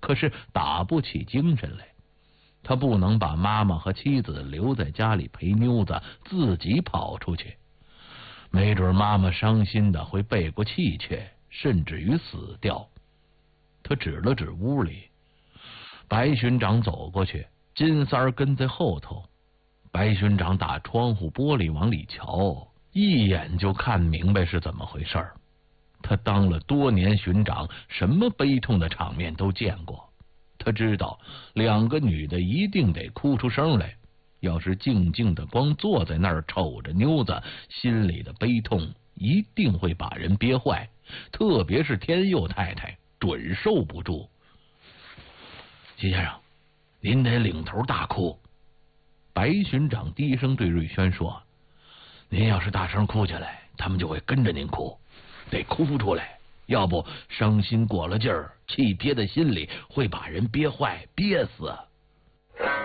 可是打不起精神来。他不能把妈妈和妻子留在家里陪妞子，自己跑出去，没准妈妈伤心的会背过气去，甚至于死掉。他指了指屋里，白巡长走过去，金三儿跟在后头。白巡长打窗户玻璃往里瞧，一眼就看明白是怎么回事儿。他当了多年巡长，什么悲痛的场面都见过。他知道两个女的一定得哭出声来，要是静静的光坐在那儿瞅着妞子，心里的悲痛一定会把人憋坏，特别是天佑太太准受不住。秦先生，您得领头大哭。白巡长低声对瑞轩说，您要是大声哭起来，他们就会跟着您哭，得哭出来，要不伤心过了劲儿，气憋在心里会把人憋坏憋死。